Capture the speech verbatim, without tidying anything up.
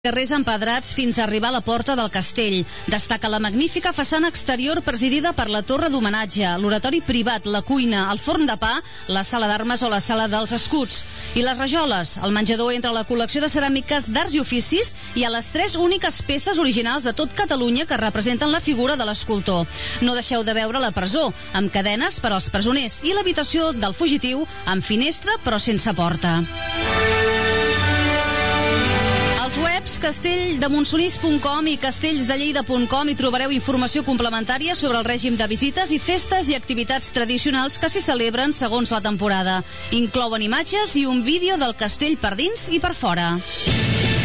Carrers empedrats fins a arribar a la porta del castell. Destaca la magnífica façana exterior presidida per la torre d'homenatge, l'oratori privat, la cuina, el forn de pa, la sala d'armes o la sala dels escuts. I les rajoles. El menjador entra a la col·lecció de ceràmiques d'arts i oficis i a les tres úniques peces originals de tot Catalunya que representen la figura de l'escultor. No deixeu de veure la presó, amb cadenes per als presoners, i l'habitació del fugitiu, amb finestra però sense porta. Als webs castelldemonsolís punt com i castellsdelleida punt com hi trobareu informació complementària sobre el règim de visites i festes i activitats tradicionals que s'hi celebren segons la temporada. Inclouen imatges i un vídeo del castell per dins i per fora.